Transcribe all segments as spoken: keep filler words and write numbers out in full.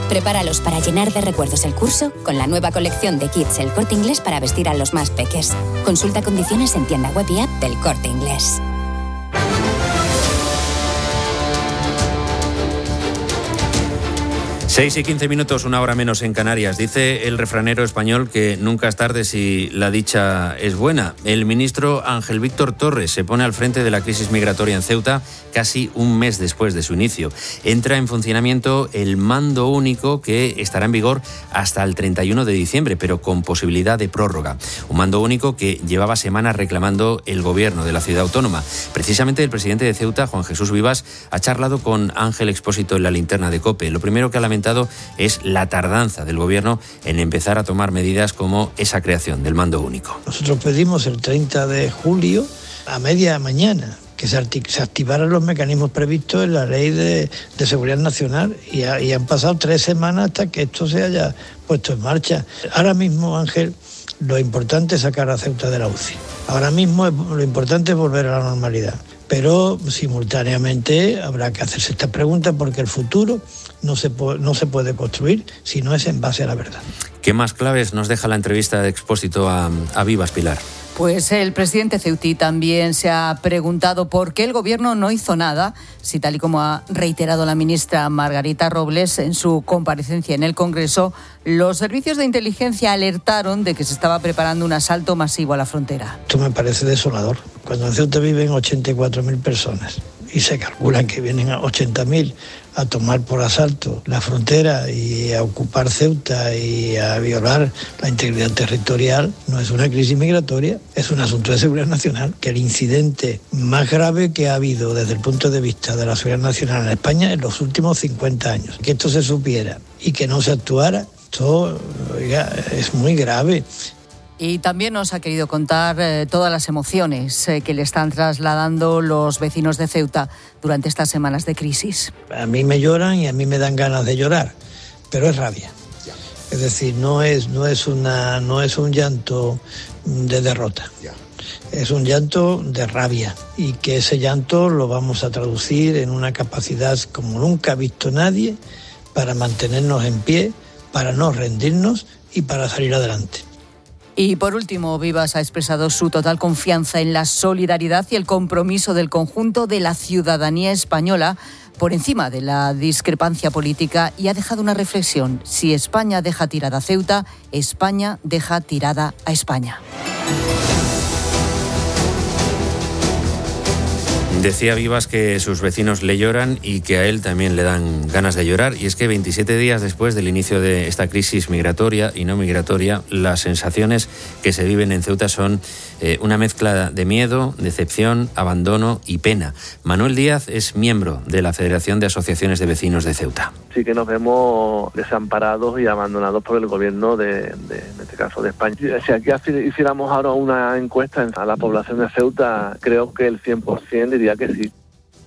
Prepáralos para llenar de recuerdos el curso con la nueva colección de kits El Corte Inglés para vestir a los más peques. Consulta condiciones en tienda web y app del Corte Inglés. seis y quince minutos, una hora menos en Canarias. Dice el refranero español que nunca es tarde si la dicha es buena. El ministro Ángel Víctor Torres se pone al frente de la crisis migratoria en Ceuta casi un mes después de su inicio. Entra en funcionamiento el mando único que estará en vigor hasta el treinta y uno de diciembre, pero con posibilidad de prórroga. Un mando único que llevaba semanas reclamando el gobierno de la ciudad autónoma. Precisamente el presidente de Ceuta, Juan Jesús Vivas, ha charlado con Ángel Expósito en la linterna de COPE. Lo primero que ha lamentado es la tardanza del gobierno en empezar a tomar medidas como esa creación del mando único. Nosotros pedimos el treinta de julio a media mañana que se, artic- se activaran los mecanismos previstos en la Ley de, de Seguridad Nacional y, ha, y han pasado tres semanas hasta que esto se haya puesto en marcha. Ahora mismo, Ángel, lo importante es sacar a Ceuta de la U C I. Ahora mismo lo importante es volver a la normalidad. Pero simultáneamente habrá que hacerse esta pregunta porque el futuro no se, po- no se puede construir si no es en base a la verdad. ¿Qué más claves nos deja la entrevista de Expósito a, a Vivas, Pilar? Pues el presidente ceutí también se ha preguntado por qué el gobierno no hizo nada, si tal y como ha reiterado la ministra Margarita Robles en su comparecencia en el Congreso, los servicios de inteligencia alertaron de que se estaba preparando un asalto masivo a la frontera. Esto me parece desolador. Cuando en Ceuta viven ochenta y cuatro mil personas y se calcula que vienen a ochenta mil a tomar por asalto la frontera y a ocupar Ceuta y a violar la integridad territorial, no es una crisis migratoria, es un asunto de seguridad nacional, que el incidente más grave que ha habido desde el punto de vista de la seguridad nacional en España en los últimos cincuenta años. Que esto se supiera y que no se actuara, esto, oiga, es muy grave. Y también nos ha querido contar eh, todas las emociones eh, que le están trasladando los vecinos de Ceuta durante estas semanas de crisis. A mí me lloran y a mí me dan ganas de llorar, pero es rabia. Es decir, no es, no es, una, no es un llanto de derrota, es un llanto de rabia y que ese llanto lo vamos a traducir en una capacidad como nunca ha visto nadie para mantenernos en pie, para no rendirnos y para salir adelante. Y por último, Vivas ha expresado su total confianza en la solidaridad y el compromiso del conjunto de la ciudadanía española por encima de la discrepancia política y ha dejado una reflexión. Si España deja tirada a Ceuta, España deja tirada a España. Decía Vivas que sus vecinos le lloran y que a él también le dan ganas de llorar. Y es que veintisiete días después del inicio de esta crisis migratoria y no migratoria, las sensaciones que se viven en Ceuta son eh, una mezcla de miedo, decepción, abandono y pena. Manuel Díaz es miembro de la Federación de Asociaciones de Vecinos de Ceuta. Sí que nos vemos desamparados y abandonados por el gobierno de, de en este caso de España. Si aquí hiciéramos ahora una encuesta a la población de Ceuta, creo que el cien por ciento diría que sí.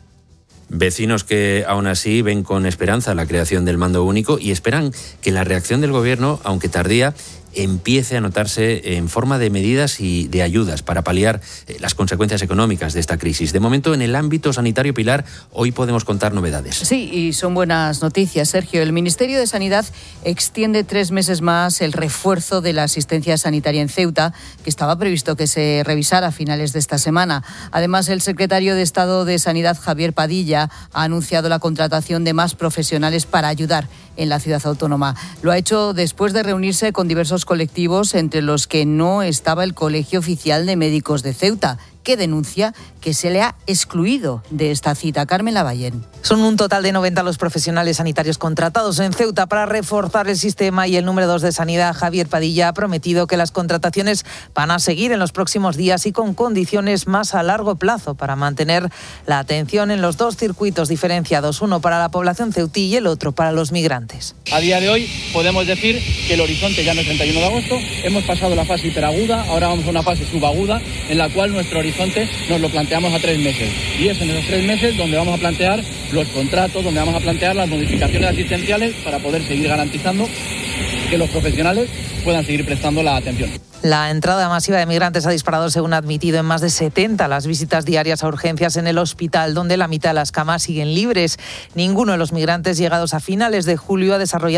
Vecinos que aún así ven con esperanza la creación del mando único y esperan que la reacción del gobierno, aunque tardía, empiece a notarse en forma de medidas y de ayudas para paliar las consecuencias económicas de esta crisis. De momento, en el ámbito sanitario, Pilar, hoy podemos contar novedades. Sí, y son buenas noticias, Sergio. El Ministerio de Sanidad extiende tres meses más el refuerzo de la asistencia sanitaria en Ceuta, que estaba previsto que se revisara a finales de esta semana. Además, el secretario de Estado de Sanidad, Javier Padilla, ha anunciado la contratación de más profesionales para ayudar en la ciudad autónoma. Lo ha hecho después de reunirse con diversos colectivos, entre los que no estaba el Colegio Oficial de Médicos de Ceuta, que denuncia que se le ha excluido de esta cita. Carmen Lavallén. Son un total de noventa los profesionales sanitarios contratados en Ceuta para reforzar el sistema y el número dos de Sanidad, Javier Padilla, ha prometido que las contrataciones van a seguir en los próximos días y con condiciones más a largo plazo para mantener la atención en los dos circuitos diferenciados, uno para la población ceutí y el otro para los migrantes. A día de hoy podemos decir que el horizonte ya no es treinta y uno de agosto, hemos pasado la fase hiperaguda, ahora vamos a una fase subaguda en la cual nuestro horizonte nos lo planteamos a tres meses y es en esos tres meses donde vamos a plantear los contratos, donde vamos a plantear las modificaciones asistenciales para poder seguir garantizando que los profesionales puedan seguir prestando la atención. La entrada masiva de migrantes ha disparado, según ha admitido, en más de setenta las visitas diarias a urgencias en el hospital, donde la mitad de las camas siguen libres. Ninguno de los migrantes llegados a finales de julio ha desarrollado